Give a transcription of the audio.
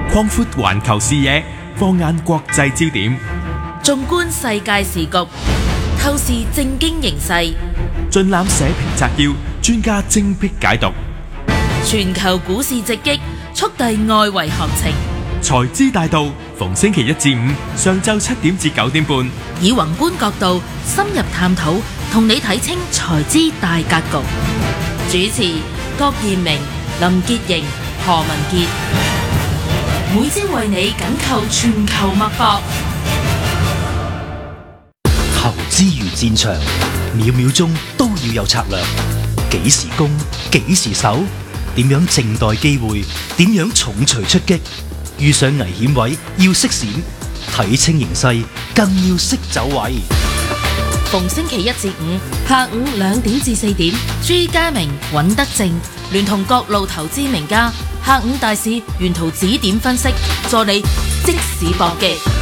擴闊環球視野，放眼國際焦點， 縱觀世界時局，透視政經形勢， 盡覽社評摘要，專家精闢解讀。 全球股市直擊，速遞外圍行情。 財資大道，逢星期一至五上晝7點至9點半， 以宏觀角度深入探討，同你睇清財資大格局。主持郭彥明、林潔瑩、何文傑，每朝為你緊扣全球脈搏。 投資如戰場，秒秒鐘都要有策略。幾時攻，幾時守，點樣靜待機會，點樣重錘出擊。遇上危險位要識閃，睇清形勢更要識走位。 逢星期一至五下午2點至4點，朱家明、尹德正聯同各路投資名家，下午大市沿途指點分析，助你即時搏擊。